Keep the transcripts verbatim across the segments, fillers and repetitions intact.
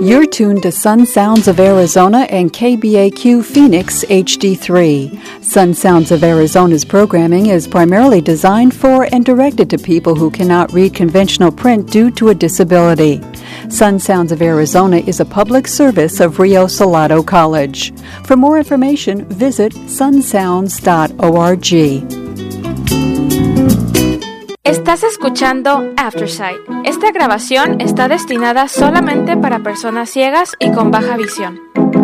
You're tuned to Sun Sounds of Arizona and K B A Q Phoenix H D three. Sun Sounds of Arizona's programming is primarily designed for and directed to people who cannot read conventional print due to a disability. Sun Sounds of Arizona is a public service of Rio Salado College. For more information, visit sun sounds dot org. Estás escuchando Aftersight. Esta grabación está destinada solamente para personas ciegas y con baja visión.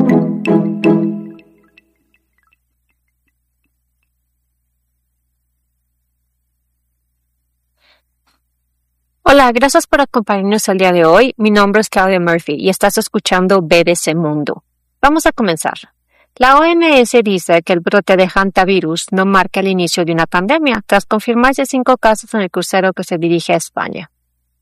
Hola, gracias por acompañarnos el día de hoy. Mi nombre es Claudia Murphy y estás escuchando B D C Mundo. Vamos a comenzar. La O M S dice que el brote de hantavirus no marca el inicio de una pandemia, tras confirmarse cinco casos en el crucero que se dirige a España.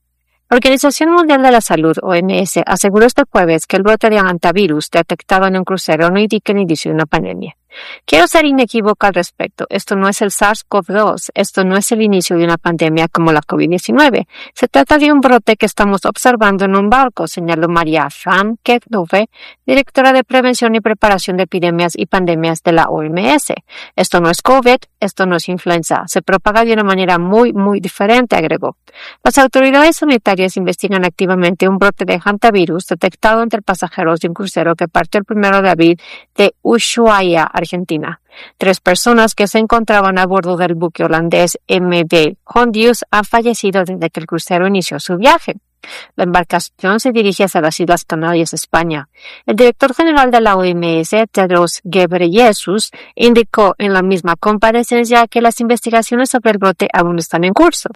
La Organización Mundial de la Salud, O M S, aseguró este jueves que el brote de hantavirus detectado en un crucero no indica el inicio de una pandemia. Quiero ser inequívoca al respecto. Esto no es el SARS-CoV dos. Esto no es el inicio de una pandemia como la COVID diecinueve. Se trata de un brote que estamos observando en un barco, señaló María Van Kerkhove, directora de Prevención y Preparación de Epidemias y Pandemias de la O M S. Esto no es COVID, esto no es influenza. Se propaga de una manera muy, muy diferente, agregó. Las autoridades sanitarias investigan activamente un brote de hantavirus detectado entre pasajeros de un crucero que partió el primero de abril de Ushuaia, Argentina. Tres personas que se encontraban a bordo del buque holandés M V Hondius han fallecido desde que el crucero inició su viaje. La embarcación se dirige hacia las Islas Canarias, España. El director general de la O M S, Tedros Ghebreyesus, indicó en la misma comparecencia que las investigaciones sobre el brote aún están en curso.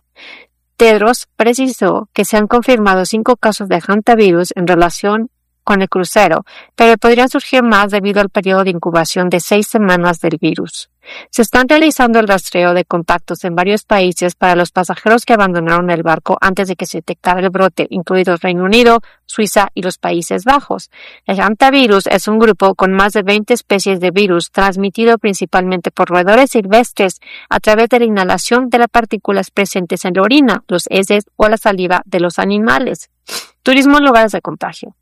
Tedros precisó que se han confirmado cinco casos de hantavirus en relación con el crucero, pero podrían surgir más debido al periodo de incubación de seis semanas del virus. Se están realizando el rastreo de contactos en varios países para los pasajeros que abandonaron el barco antes de que se detectara el brote, incluidos Reino Unido, Suiza y los Países Bajos. El hantavirus es un grupo con más de veinte especies de virus transmitido principalmente por roedores silvestres a través de la inhalación de las partículas presentes en la orina, los heces o la saliva de los animales. Turismo en lugares de contagio.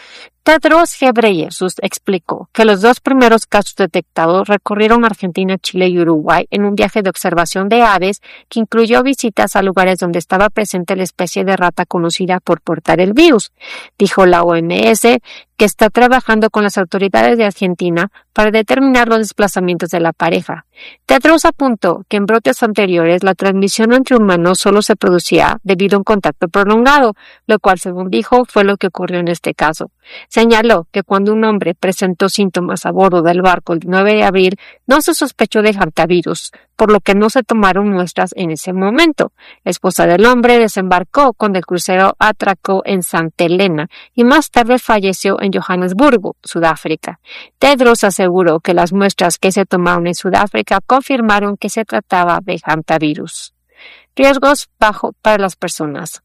Tedros Ghebreyesus explicó que los dos primeros casos detectados recorrieron Argentina, Chile y Uruguay en un viaje de observación de aves que incluyó visitas a lugares donde estaba presente la especie de rata conocida por portar el virus. Dijo la O M S que está trabajando con las autoridades de Argentina para determinar los desplazamientos de la pareja. Tedros apuntó que en brotes anteriores la transmisión entre humanos solo se producía debido a un contacto prolongado, lo cual, según dijo, fue lo que ocurrió en este caso. Señaló que cuando un hombre presentó síntomas a bordo del barco el nueve de abril, no se sospechó de hantavirus, por lo que no se tomaron muestras en ese momento. La esposa del hombre desembarcó cuando el crucero atracó en Santa Helena y más tarde falleció en Johannesburgo, Sudáfrica. Tedros aseguró que las muestras que se tomaron en Sudáfrica confirmaron que se trataba de hantavirus. Riesgos bajo para las personas.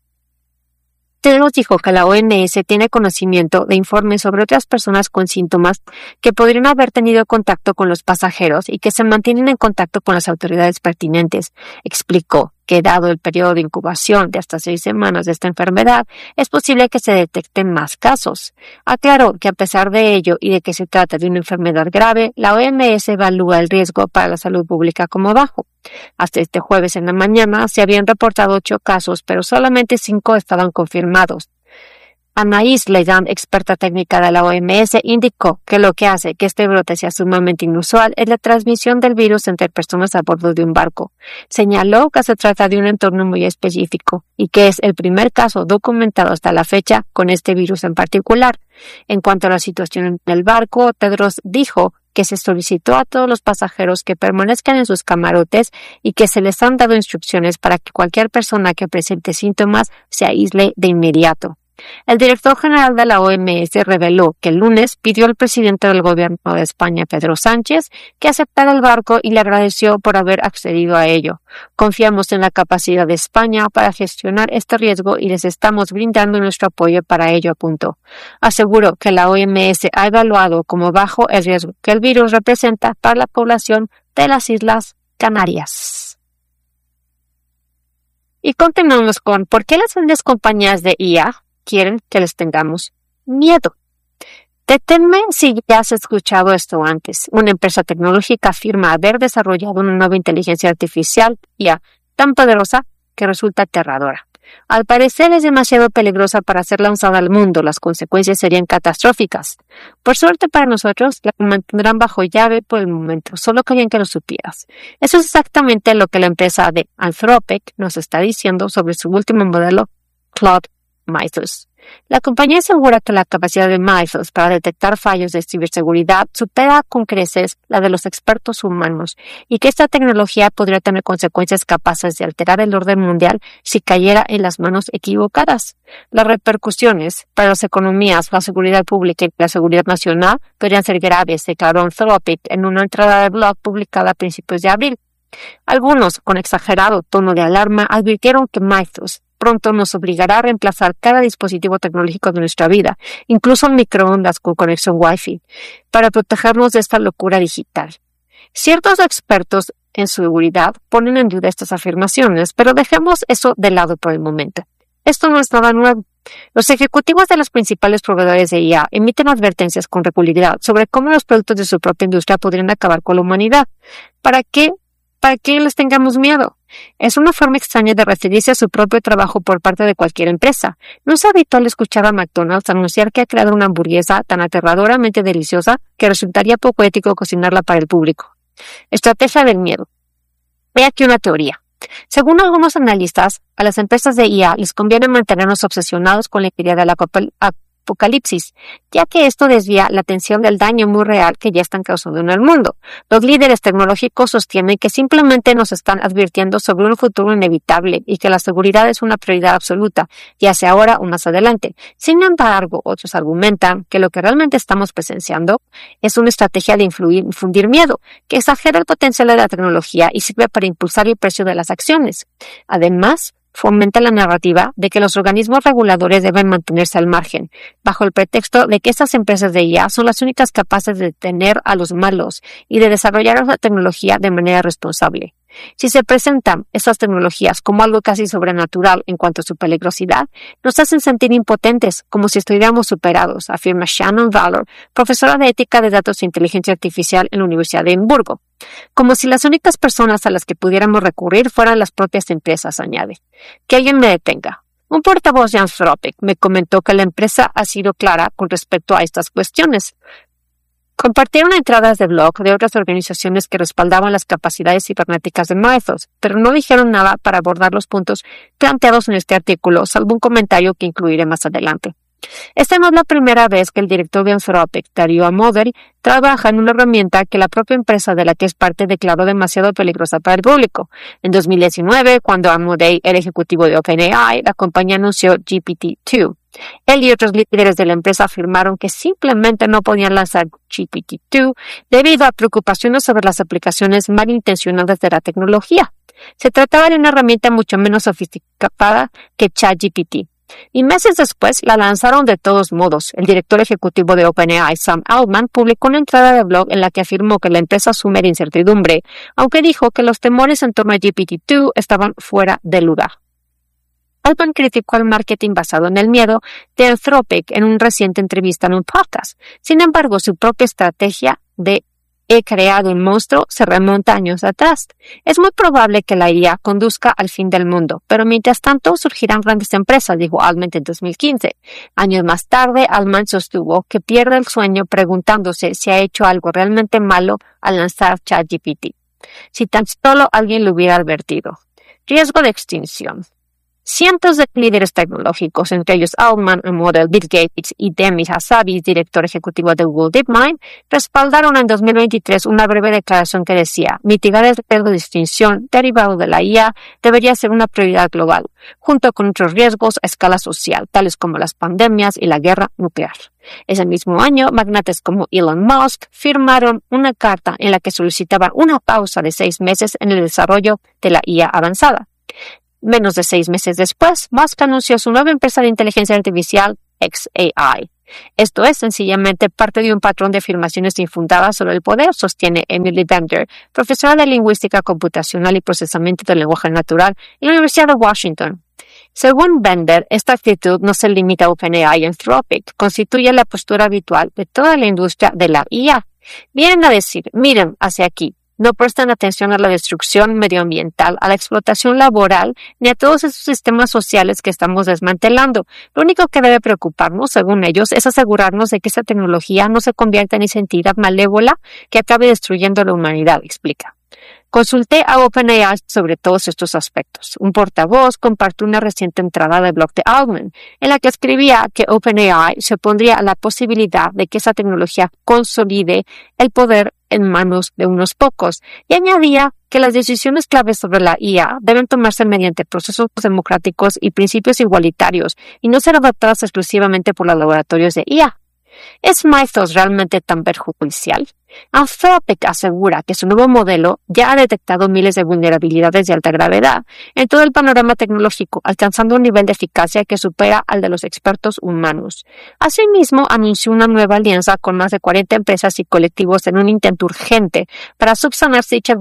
Tedros dijo que la O M S tiene conocimiento de informes sobre otras personas con síntomas que podrían haber tenido contacto con los pasajeros y que se mantienen en contacto con las autoridades pertinentes. Explicó que, dado el periodo de incubación de hasta seis semanas de esta enfermedad, es posible que se detecten más casos. Aclaró que, a pesar de ello y de que se trata de una enfermedad grave, la O M S evalúa el riesgo para la salud pública como bajo. Hasta este jueves en la mañana se habían reportado ocho casos, pero solamente cinco estaban confirmados. Anaïs Ledan, experta técnica de la O M S, indicó que lo que hace que este brote sea sumamente inusual es la transmisión del virus entre personas a bordo de un barco. Señaló que se trata de un entorno muy específico y que es el primer caso documentado hasta la fecha con este virus en particular. En cuanto a la situación en el barco, Tedros dijo que se solicitó a todos los pasajeros que permanezcan en sus camarotes y que se les han dado instrucciones para que cualquier persona que presente síntomas se aísle de inmediato. El director general de la O M S reveló que el lunes pidió al presidente del gobierno de España, Pedro Sánchez, que aceptara el barco y le agradeció por haber accedido a ello. Confiamos en la capacidad de España para gestionar este riesgo y les estamos brindando nuestro apoyo para ello, apuntó. Aseguró que la O M S ha evaluado como bajo el riesgo que el virus representa para la población de las Islas Canarias. Y continuamos con ¿por qué las grandes compañías de I A quieren que les tengamos miedo. Deténme si ya has escuchado esto antes. Una empresa tecnológica afirma haber desarrollado una nueva inteligencia artificial ya tan poderosa que resulta aterradora. Al parecer es demasiado peligrosa para ser lanzada al mundo. Las consecuencias serían catastróficas. Por suerte para nosotros, la mantendrán bajo llave por el momento. Solo querían que lo supieras. Eso es exactamente lo que la empresa de Anthropic nos está diciendo sobre su último modelo, Claude Mythos. La compañía asegura que la capacidad de Mythos para detectar fallos de ciberseguridad supera con creces la de los expertos humanos y que esta tecnología podría tener consecuencias capaces de alterar el orden mundial si cayera en las manos equivocadas. Las repercusiones para las economías, la seguridad pública y la seguridad nacional podrían ser graves, declaró Anthropic en una entrada de blog publicada a principios de abril. Algunos, con exagerado tono de alarma, advirtieron que Mythos pronto nos obligará a reemplazar cada dispositivo tecnológico de nuestra vida, incluso un microondas con conexión Wi-Fi, para protegernos de esta locura digital. Ciertos expertos en seguridad ponen en duda estas afirmaciones, pero dejemos eso de lado por el momento. Esto no es nada nuevo. Los ejecutivos de los principales proveedores de I A emiten advertencias con regularidad sobre cómo los productos de su propia industria podrían acabar con la humanidad. ¿Para qué? ¿Para qué les tengamos miedo? Es una forma extraña de referirse a su propio trabajo por parte de cualquier empresa. No es habitual escuchar a McDonald's anunciar que ha creado una hamburguesa tan aterradoramente deliciosa que resultaría poco ético cocinarla para el público. Estrategia del miedo. He aquí una teoría. Según algunos analistas, a las empresas de I A les conviene mantenernos obsesionados con la idea del apocalipsis, ya que esto desvía la atención del daño muy real que ya están causando en el mundo. Los líderes tecnológicos sostienen que simplemente nos están advirtiendo sobre un futuro inevitable y que la seguridad es una prioridad absoluta, ya sea ahora o más adelante. Sin embargo, otros argumentan que lo que realmente estamos presenciando es una estrategia de influir, infundir miedo, que exagera el potencial de la tecnología y sirve para impulsar el precio de las acciones. Además, fomenta la narrativa de que los organismos reguladores deben mantenerse al margen, bajo el pretexto de que estas empresas de I A son las únicas capaces de detener a los malos y de desarrollar la tecnología de manera responsable. Si se presentan estas tecnologías como algo casi sobrenatural en cuanto a su peligrosidad, nos hacen sentir impotentes, como si estuviéramos superados, afirma Shannon Valor, profesora de ética de datos e inteligencia artificial en la Universidad de Edimburgo. Como si las únicas personas a las que pudiéramos recurrir fueran las propias empresas, añade. Que alguien me detenga. Un portavoz de Anthropic me comentó que la empresa ha sido clara con respecto a estas cuestiones. Compartieron entradas de blog de otras organizaciones que respaldaban las capacidades cibernéticas de Mythos, pero no dijeron nada para abordar los puntos planteados en este artículo, salvo un comentario que incluiré más adelante. Esta no es la primera vez que el director de Anthropic, Dario Amodei, trabaja en una herramienta que la propia empresa de la que es parte declaró demasiado peligrosa para el público. En dos mil diecinueve, cuando Amodei era ejecutivo de OpenAI, la compañía anunció G P T dos. Él y otros líderes de la empresa afirmaron que simplemente no podían lanzar G P T dos debido a preocupaciones sobre las aplicaciones malintencionadas de la tecnología. Se trataba de una herramienta mucho menos sofisticada que ChatGPT. Y meses después la lanzaron de todos modos. El director ejecutivo de OpenAI, Sam Altman, publicó una entrada de blog en la que afirmó que la empresa asume la incertidumbre, aunque dijo que los temores en torno a G P T dos estaban fuera de lugar. Altman criticó el marketing basado en el miedo de Anthropic en una reciente entrevista en un podcast. Sin embargo, su propia estrategia de he creado un monstruo se remonta años atrás. Es muy probable que la I A conduzca al fin del mundo, pero mientras tanto surgirán grandes empresas, dijo Altman en dos mil quince. Años más tarde, Altman sostuvo que pierde el sueño preguntándose si ha hecho algo realmente malo al lanzar ChatGPT. Si tan solo alguien lo hubiera advertido. Riesgo de extinción. Cientos de líderes tecnológicos, entre ellos Altman, Amodei, Bill Gates y Demis Hassabis, director ejecutivo de Google DeepMind, respaldaron en dos mil veintitrés una breve declaración que decía: mitigar el riesgo de extinción derivado de la I A debería ser una prioridad global, junto con otros riesgos a escala social, tales como las pandemias y la guerra nuclear. Ese mismo año, magnates como Elon Musk firmaron una carta en la que solicitaban una pausa de seis meses en el desarrollo de la I A avanzada. Menos de seis meses después, Musk anunció su nueva empresa de inteligencia artificial, X A I. Esto es sencillamente parte de un patrón de afirmaciones infundadas sobre el poder, sostiene Emily Bender, profesora de lingüística computacional y procesamiento del lenguaje natural en la Universidad de Washington. Según Bender, esta actitud no se limita a OpenAI y Anthropic, constituye la postura habitual de toda la industria de la I A. Vienen a decir, miren hacia aquí, no prestan atención a la destrucción medioambiental, a la explotación laboral, ni a todos esos sistemas sociales que estamos desmantelando. Lo único que debe preocuparnos, según ellos, es asegurarnos de que esta tecnología no se convierta en esa entidad malévola que acabe destruyendo a la humanidad, explica. Consulté a OpenAI sobre todos estos aspectos. Un portavoz compartió una reciente entrada del blog de Altman, en la que escribía que OpenAI se opondría a la posibilidad de que esa tecnología consolide el poder en manos de unos pocos, y añadía que las decisiones claves sobre la I A deben tomarse mediante procesos democráticos y principios igualitarios, y no ser adoptadas exclusivamente por los laboratorios de I A. ¿Es Mythos realmente tan perjudicial? Anthropic asegura que su nuevo modelo ya ha detectado miles de vulnerabilidades de alta gravedad en todo el panorama tecnológico, alcanzando un nivel de eficacia que supera al de los expertos humanos. Asimismo, anunció una nueva alianza con más de cuarenta empresas y colectivos en un intento urgente para subsanar dichas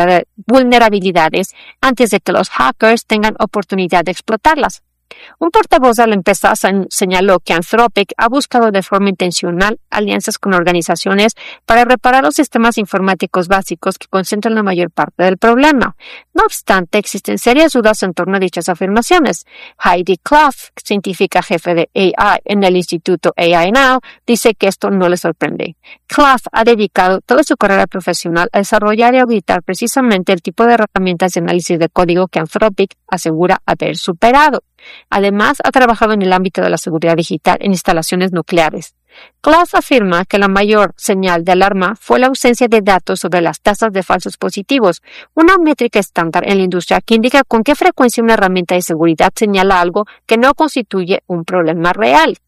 vulnerabilidades antes de que los hackers tengan oportunidad de explotarlas. Un portavoz de la empresa señaló que Anthropic ha buscado de forma intencional alianzas con organizaciones para reparar los sistemas informáticos básicos que concentran la mayor parte del problema. No obstante, existen serias dudas en torno a dichas afirmaciones. Heidi Clough, científica jefe de A I en el Instituto A I Now, dice que esto no le sorprende. Clough ha dedicado toda su carrera profesional a desarrollar y auditar precisamente el tipo de herramientas de análisis de código que Anthropic asegura haber superado. Además, ha trabajado en el ámbito de la seguridad digital en instalaciones nucleares. Clough afirma que la mayor señal de alarma fue la ausencia de datos sobre las tasas de falsos positivos, una métrica estándar en la industria que indica con qué frecuencia una herramienta de seguridad señala algo que no constituye un problema real.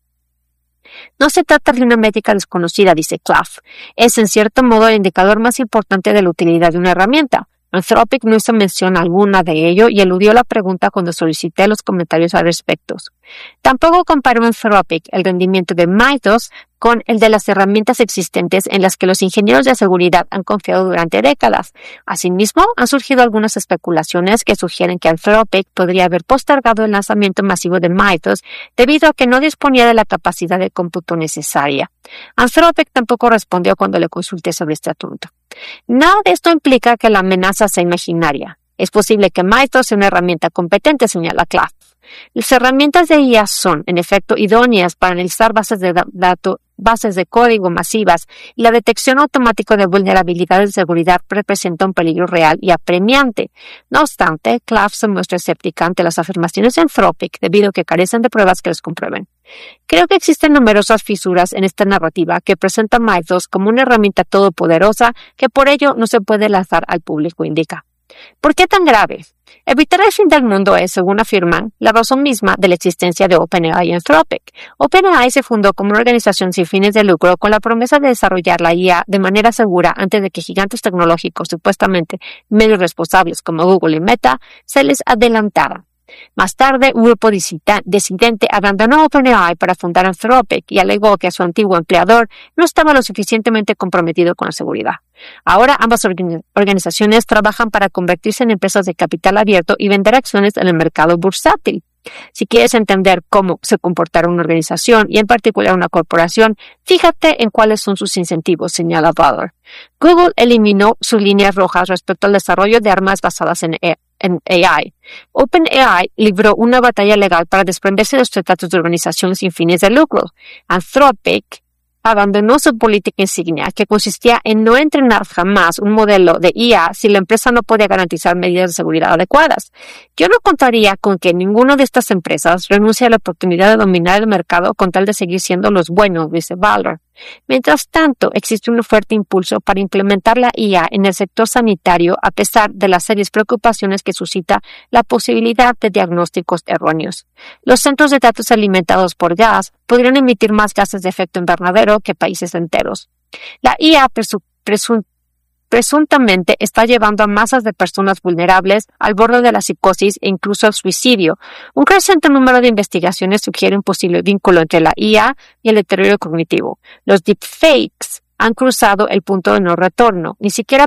No se trata de una métrica desconocida, dice Clough. Es en cierto modo el indicador más importante de la utilidad de una herramienta. Anthropic no hizo mención alguna de ello y eludió la pregunta cuando solicité los comentarios al respecto. Tampoco comparó Anthropic el rendimiento de Mythos con el de las herramientas existentes en las que los ingenieros de seguridad han confiado durante décadas. Asimismo, han surgido algunas especulaciones que sugieren que Anthropic podría haber postergado el lanzamiento masivo de Mythos debido a que no disponía de la capacidad de cómputo necesaria. Anthropic tampoco respondió cuando le consulté sobre este asunto. Nada de esto implica que la amenaza sea imaginaria. Es posible que Mythos sea una herramienta competente, señala Clough. Las herramientas de I A son, en efecto, idóneas para analizar bases de datos, bases de código masivas, y la detección automática de vulnerabilidades de seguridad representa un peligro real y apremiante. No obstante, Clough se muestra escéptica ante las afirmaciones de Anthropic debido a que carecen de pruebas que los comprueben. Creo que existen numerosas fisuras en esta narrativa que presenta a Mythos como una herramienta todopoderosa que por ello no se puede lanzar al público, indica. ¿Por qué tan grave? Evitar el fin del mundo es, según afirman, la razón misma de la existencia de OpenAI y Anthropic. OpenAI se fundó como una organización sin fines de lucro con la promesa de desarrollar la I A de manera segura antes de que gigantes tecnológicos supuestamente medio responsables como Google y Meta se les adelantaran. Más tarde, un grupo disidente abandonó OpenAI para fundar Anthropic y alegó que su antiguo empleador no estaba lo suficientemente comprometido con la seguridad. Ahora, ambas organizaciones trabajan para convertirse en empresas de capital abierto y vender acciones en el mercado bursátil. Si quieres entender cómo se comportará una organización y en particular una corporación, fíjate en cuáles son sus incentivos, señala Butler. Google eliminó sus líneas rojas respecto al desarrollo de armas basadas en en A I. OpenAI libró una batalla legal para desprenderse de los tratados de organización sin fines de lucro. Anthropic abandonó su política insignia, que consistía en no entrenar jamás un modelo de I A si la empresa no podía garantizar medidas de seguridad adecuadas. Yo no contaría con que ninguna de estas empresas renuncie a la oportunidad de dominar el mercado con tal de seguir siendo los buenos, dice Butler. Mientras tanto, existe un fuerte impulso para implementar la I A en el sector sanitario a pesar de las serias preocupaciones que suscita la posibilidad de diagnósticos erróneos. Los centros de datos alimentados por gas podrían emitir más gases de efecto invernadero que países enteros. La I A presu- presun- presuntamente está llevando a masas de personas vulnerables al borde de la psicosis e incluso al suicidio. Un creciente número de investigaciones sugiere un posible vínculo entre la I A y el deterioro cognitivo. Los deepfakes han cruzado el punto de no retorno. Ni siquiera